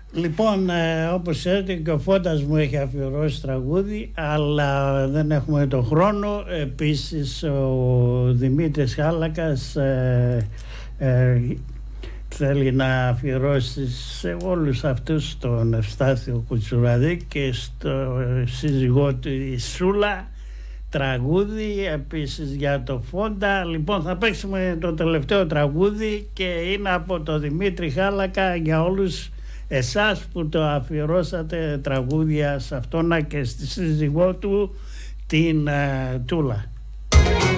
Λοιπόν, όπως ξέρετε και ο Φώτας μου έχει αφιερώσει τραγούδι, αλλά δεν έχουμε τον χρόνο. Επίσης ο Δημήτρης Χάλακας θέλει να αφιερώσει σε όλους αυτούς τον Ευστάθιο Κουτσουραδί και στο σύζυγό του η Σούλα τραγούδι, επίσης για το Φόντα. Λοιπόν, θα παίξουμε το τελευταίο τραγούδι και είναι από το Δημήτρη Χάλακα για όλους εσάς που το αφιερώσατε τραγούδια σε αυτόν και στη σύζυγό του την Τούλα.